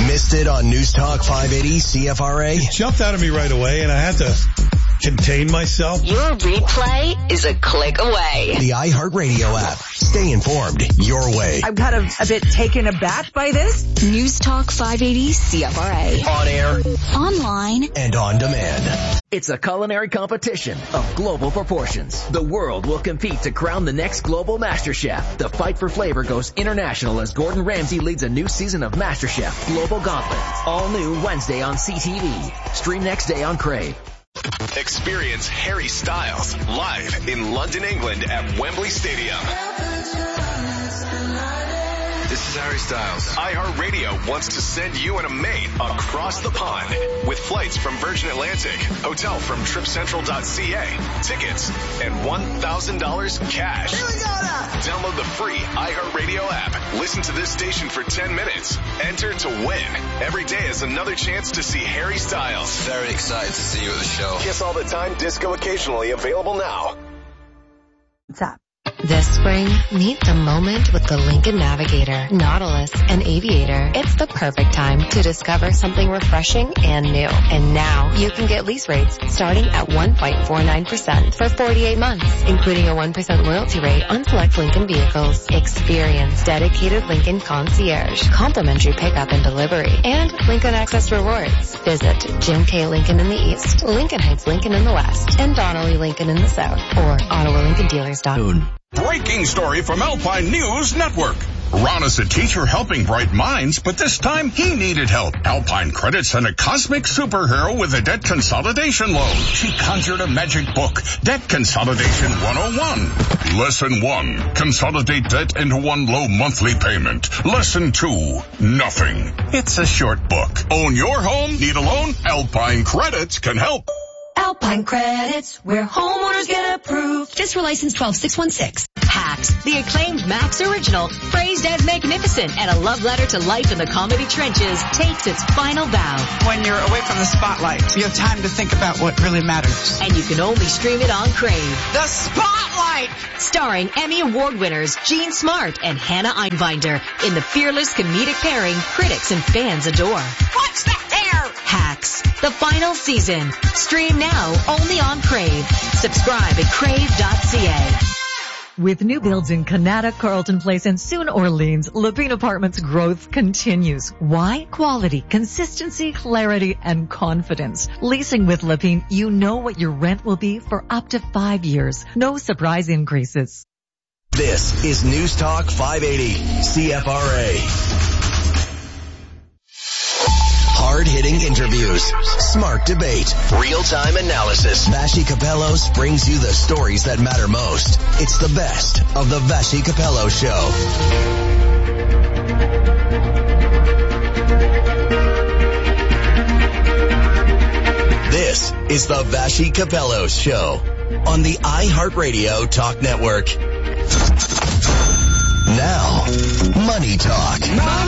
Missed it on News Talk 580 CFRA? It jumped out of me right away, and I had to contain myself. Your replay is a click away. The iHeartRadio app. Stay informed your way. I'm kind of a bit taken aback by this. News Talk 580 CFRA. On air, Online, and on demand. It's a culinary competition of global proportions. The world will compete to crown the next global master chef. The fight for flavor goes international as Gordon Ramsay leads a new season of MasterChef Global Gauntlet. All new Wednesday on CTV. Stream next day on Crave. Experience Harry Styles live in London, England at Wembley Stadium. This is Harry Styles. iHeartRadio wants to send you and a mate across the pond with flights from Virgin Atlantic, hotel from TripCentral.ca, tickets, and $1,000 cash. Here we go now. Download the free iHeartRadio app. Listen to this station for 10 minutes. Enter to win. Every day is another chance to see Harry Styles. Very excited to see you at the show. Kiss All the Time Disco occasionally available now. What's up? This spring, meet the moment with the Lincoln Navigator, Nautilus, and Aviator. It's the perfect time to discover something refreshing and new. And now, you can get lease rates starting at 1.49% for 48 months, including a 1% loyalty rate on select Lincoln vehicles. Experience dedicated Lincoln concierge, complimentary pickup and delivery, and Lincoln Access Rewards. Visit Jim K. Lincoln in the East, Lincoln Heights Lincoln in the West, and Donnelly Lincoln in the South, or OttawaLincolnDealers.com. Breaking story from Alpine News Network. Ron is a teacher helping bright minds, but this time he needed help. Alpine Credit sent a cosmic superhero with a debt consolidation loan. She conjured a magic book, Debt Consolidation 101. Lesson 1, consolidate debt into one low monthly payment. Lesson 2, nothing. It's a short book. Own your home? Need a loan? Alpine Credits can help. Alpine Credits, where homeowners get approved. Just for license 12616. Hacks, the acclaimed Max original, praised as magnificent and a love letter to life in the comedy trenches, takes its final bow. When you're away from the spotlight, you have time to think about what really matters. And you can only stream it on Crave. The Spotlight! Starring Emmy Award winners Jean Smart and Hannah Einbinder in the fearless comedic pairing critics and fans adore. What's that there? Hacks, the final season. Stream now only on Crave. Subscribe at crave.ca. With new builds in Canada, Carlton Place, and soon Orleans, Lepine Apartments growth continues. Why? Quality, consistency, clarity, and confidence. Leasing with Lepine, you know what your rent will be for up to 5 years. No surprise increases. This is News Talk 580 CFRA. Hard-hitting interviews, smart debate, real-time analysis. Vassy Kapelos brings you the stories that matter most. It's the best of the Vassy Kapelos Show. This is the Vassy Kapelos Show on the iHeartRadio Talk Network. Now, Money Talk.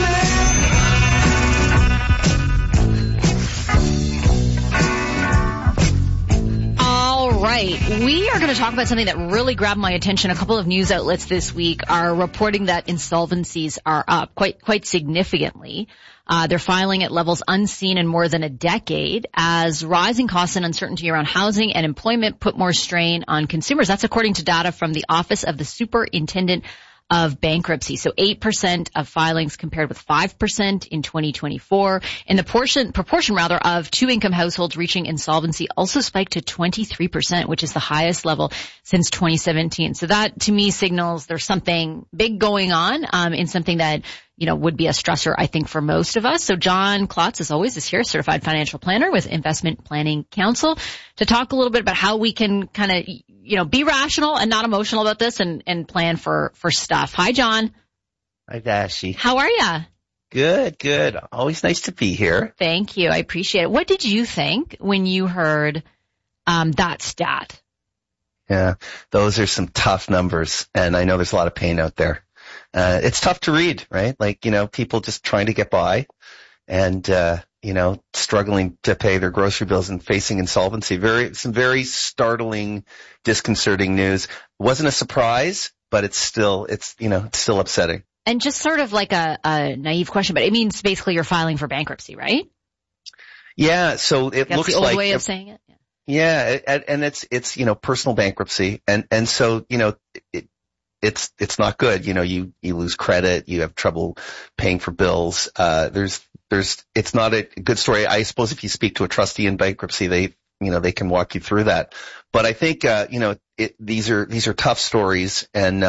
Right. We are going to talk about something that really grabbed my attention. A couple of news outlets this week are reporting that insolvencies are up quite significantly. They're filing at levels unseen in more than a decade as rising costs and uncertainty around housing and employment put more strain on consumers. That's according to data from the Office of the Superintendent of Bankruptcy. So 8% of filings compared with 5% in 2024. And the proportion of two-income households reaching insolvency also spiked to 23%, which is the highest level since 2017. So that to me signals there's something big going on, in something that, you know, would be a stressor, I think, for most of us. So John Klotz, as always, is here, certified financial planner with Investment Planning Council, to talk a little bit about how we can kind of, you know, be rational and not emotional about this and plan for stuff. Hi, John. Hi, Vassy. How are ya? Good. Always nice to be here. Thank you. I appreciate it. What did you think when you heard that stat? Yeah, those are some tough numbers, and I know there's a lot of pain out there. It's tough to read, right? Like, you know, people just trying to get by and, you know, struggling to pay their grocery bills and facing insolvency. Some very startling, disconcerting news. It wasn't a surprise, but it's still upsetting. And just sort of like a naive question, but it means basically you're filing for bankruptcy, right? Yeah, so it That's looks the old like way of saying it. Yeah, and it's personal bankruptcy, and so it's not good. You lose credit, you have trouble paying for bills. It's not a good story. I suppose if you speak to a trustee in bankruptcy, they can walk you through that. But I think these are tough stories, and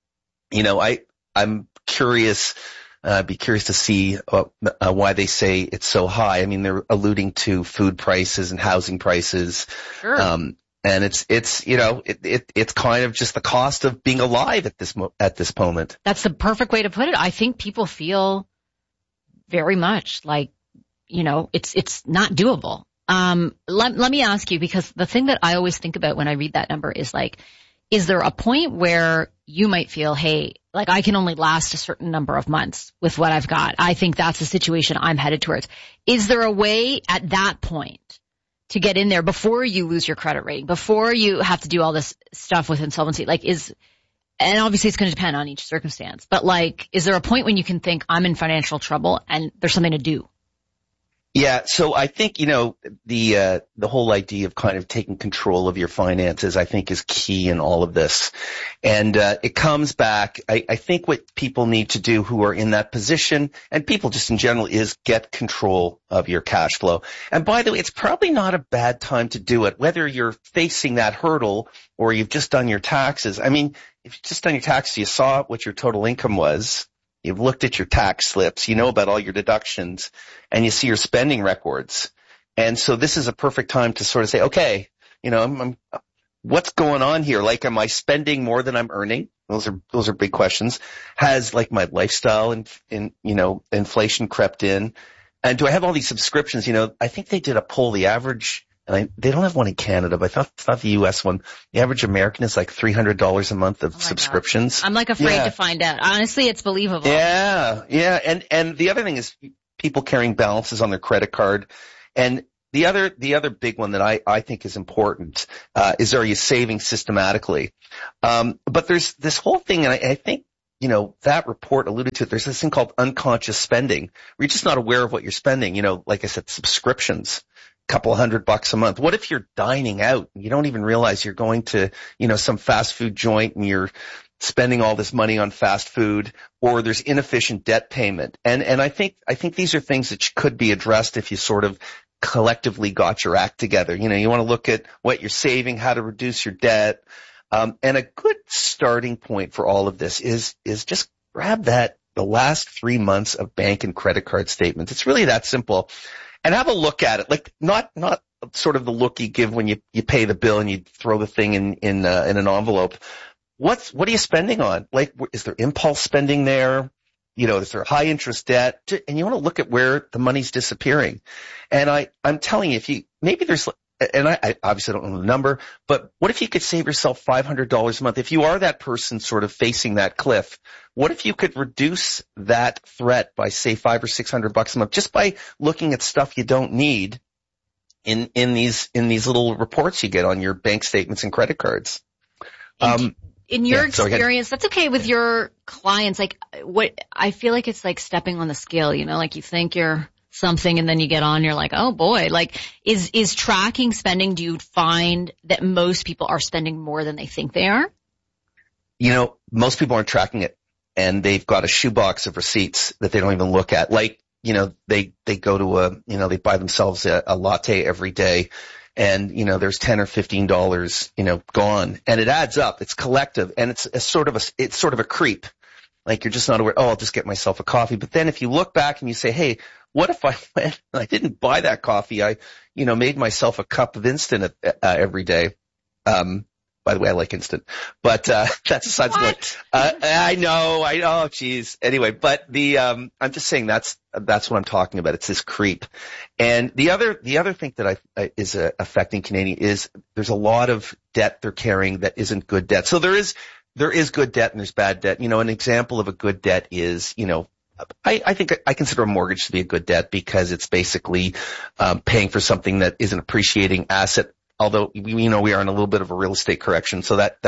I'm curious. Be curious to see why they say it's so high. I mean, they're alluding to food prices and housing prices. Sure. And it's kind of just the cost of being alive at this moment. That's the perfect way to put it. I think people feel very much like, it's not doable. Let me ask you, because the thing that I always think about when I read that number is like, is there a point where you might feel, hey, like I can only last a certain number of months with what I've got? I think that's the situation I'm headed towards. Is there a way at that point to get in there before you lose your credit rating, before you have to do all this stuff with insolvency? And obviously it's going to depend on each circumstance, but is there a point when you can think I'm in financial trouble and there's something to do? Yeah, so I think, the whole idea of kind of taking control of your finances, I think, is key in all of this. And it comes back, I think what people need to do who are in that position, and people just in general, is get control of your cash flow. And by the way, it's probably not a bad time to do it, whether you're facing that hurdle or you've just done your taxes. I mean, if you've just done your taxes, you saw what your total income was. You've looked at your tax slips, you know about all your deductions, and you see your spending records. And so this is a perfect time to sort of say, okay, what's going on here? Like, am I spending more than I'm earning? Those are big questions. Has my lifestyle and inflation crept in? And do I have all these subscriptions? I think they did a poll, the average, and they don't have one in Canada, but I thought the U.S. one, the average American is like $300 a month of subscriptions. God. I'm afraid to find out. Honestly, it's believable. Yeah. And the other thing is people carrying balances on their credit card. And the other big one that I think is important, is, are you saving systematically? But there's this whole thing, and I think, that report alluded to it. There's this thing called unconscious spending, where you're just not aware of what you're spending. Like I said, subscriptions. Couple $100 a month. What if you're dining out and you don't even realize you're going to, some fast food joint and you're spending all this money on fast food, or there's inefficient debt payment. And I think these are things that could be addressed if you sort of collectively got your act together. You want to look at what you're saving, how to reduce your debt. And a good starting point for all of this is just grab the last 3 months of bank and credit card statements. It's really that simple. And have a look at it, not sort of the look you give when you pay the bill and you throw the thing in an envelope. What are you spending on? Is there impulse spending there? Is there high interest debt? And you want to look at where the money's disappearing. And I'm telling you, maybe there's, and I obviously don't know the number, but what if you could save yourself $500 a month? If you are that person sort of facing that cliff, what if you could reduce that threat by, say, $500 or $600 a month, just by looking at stuff you don't need in these little reports you get on your bank statements and credit cards? In your experience, that's okay with your clients. I feel like it's like stepping on the scale, you think you're something and then you get on, you're like, oh boy, is tracking spending, do you find that most people are spending more than they think they are? Most people aren't tracking it, and they've got a shoebox of receipts that they don't even look at. They go to they buy themselves a latte every day, and, there's $10 or $15, gone, and it adds up. It's collective, and it's sort of a creep. You're just not aware, I'll just get myself a coffee. But then if you look back and you say, hey, what if I went and I didn't buy that coffee? I, made myself a cup of instant every day. By the way, I like instant, but that's aside from it. I know, geez. Anyway, but I'm just saying that's what I'm talking about. It's this creep. And the other thing that is affecting Canadian is there's a lot of debt they're carrying that isn't good debt. So there is good debt and there's bad debt. An example of a good debt is, I think I consider a mortgage to be a good debt because it's basically paying for something that is an appreciating asset. Although we are in a little bit of a real estate correction, so that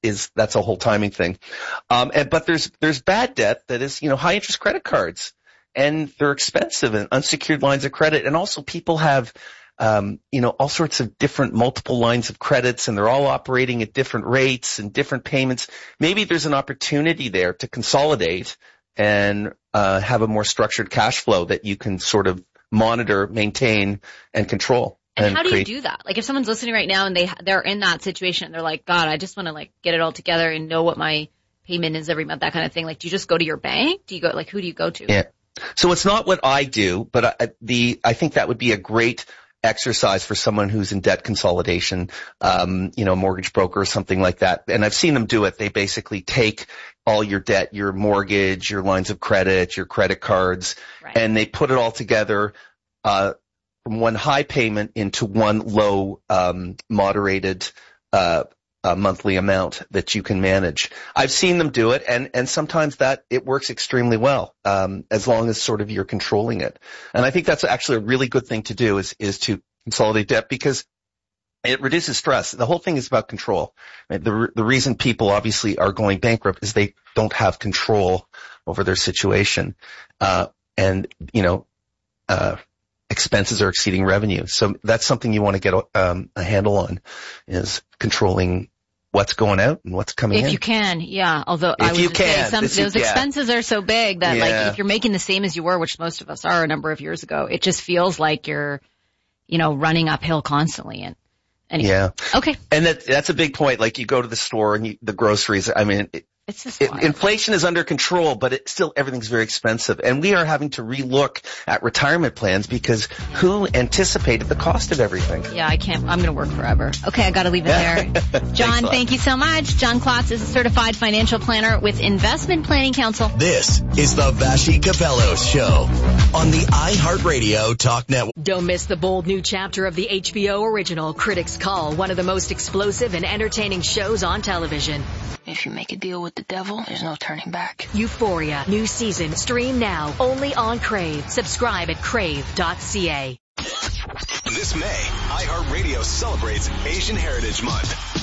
that's a whole timing thing. But there's bad debt that is, high interest credit cards, and they're expensive, and unsecured lines of credit. And also people have, all sorts of different multiple lines of credits, and they're all operating at different rates and different payments. Maybe there's an opportunity there to consolidate and have a more structured cash flow that you can sort of monitor, maintain, and control. And how do you do that? Like, if someone's listening right now and they're in that situation, they're like, God, I just want to get it all together and know what my payment is every month, that kind of thing. Like, do you just go to your bank? Do you go, who do you go to? Yeah. So it's not what I do, but I think that would be a great exercise for someone who's in debt consolidation, mortgage broker or something like that. And I've seen them do it. They basically take all your debt, your mortgage, your lines of credit, your credit cards, right, and they put it all together, from one high payment into one low, moderated, monthly amount that you can manage. I've seen them do it, and sometimes that it works extremely well, as long as sort of you're controlling it. And I think that's actually a really good thing to do is to consolidate debt, because it reduces stress. The whole thing is about control. The reason people obviously are going bankrupt is they don't have control over their situation. Expenses are exceeding revenue. So that's something you want to get a handle on, is controlling what's going out and what's coming in. If you can, yeah. Although I would say those expenses are so big that if you're making the same as you were, which most of us are a number of years ago, it just feels like you're, running uphill constantly. And anyway. Yeah. Okay. And that's a big point. Like, you go to the store and the groceries, it's just inflation is under control, but everything's very expensive. And we are having to relook at retirement plans, because who anticipated the cost of everything? Yeah, I can't. I'm going to work forever. Okay, I got to leave it there. John, thank you so much. John Klotz is a certified financial planner with Investment Planning Council. This is the Vassy Capello Show on the iHeartRadio Talk Network. Don't miss the bold new chapter of the HBO original Critics Call, one of the most explosive and entertaining shows on television. If you make a deal with the devil, there's no turning back. Euphoria, new season, stream now, only on Crave. Subscribe at crave.ca. This May, iHeartRadio celebrates Asian Heritage Month.